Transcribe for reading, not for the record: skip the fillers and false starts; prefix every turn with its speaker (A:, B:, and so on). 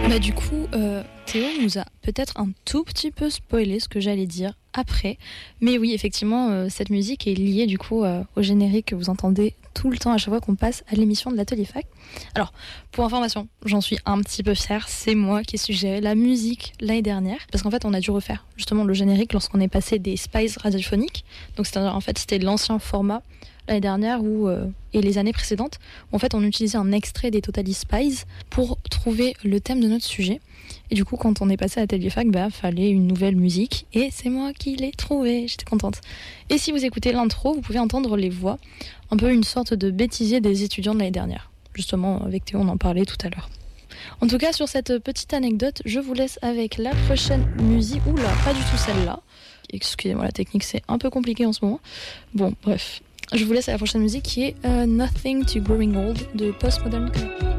A: Bah du coup, Théo nous a peut-être un tout petit peu spoilé ce que j'allais dire après. Mais oui, effectivement, cette musique est liée du coup au générique que vous entendez tout le temps à chaque fois qu'on passe à l'émission de l'Atelier Fac. Alors, pour information, j'en suis un petit peu fière, c'est moi qui ai suggéré la musique l'année dernière. Parce qu'en fait, on a dû refaire justement le générique lorsqu'on est passé des Spice radiophoniques. Donc c'était l'ancien format l'année dernière et les années précédentes, où en fait on utilisait un extrait des Totally Spies pour trouver le thème de notre sujet. Et du coup, quand on est passé à Atelier Fac, fallait une nouvelle musique et c'est moi qui l'ai trouvée. J'étais contente. Et si vous écoutez l'intro, vous pouvez entendre les voix, un peu une sorte de bêtisier des étudiants de l'année dernière. Justement, avec Théo, on en parlait tout à l'heure. En tout cas, sur cette petite anecdote, je vous laisse avec la prochaine musique. Oula, pas du tout celle-là. Excusez-moi, la technique, c'est un peu compliqué en ce moment. Bon, bref. Je vous laisse à la prochaine musique qui est Nothing to Growing Old de Postmodern.